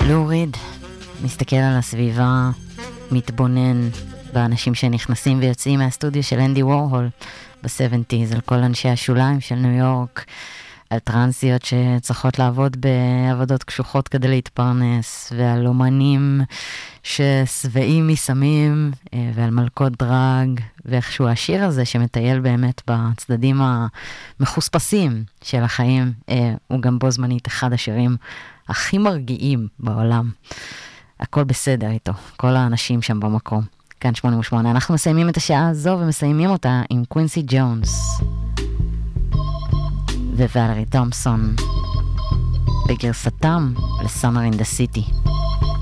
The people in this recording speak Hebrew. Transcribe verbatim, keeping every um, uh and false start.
לו ריד מסתכל על הסביבה, מתבונן באנשים שנכנסים ויוצאים מהסטודיו של אנדי וורהול ב-שבעים, על כל אנשי השוליים של ניו יורק, על טרנסיות שצריכות לעבוד בעבודות קשוחות כדי להתפרנס, ועל אומנים ששבעים מסמים, ועל מלכות דרג, ואיכשהו השיר הזה שמטייל באמת בצדדים המחוספסים של החיים, הוא גם בו זמנית אחד השירים הכי מרגיעים בעולם. הכל בסדר איתו, כל האנשים שם במקום. כאן שמונים ושמונה, אנחנו מסיימים את השעה הזו ומסיימים אותה עם קווינסי ג'ונס וואלרי תומפסון בגרסתם ל-Summer in the City.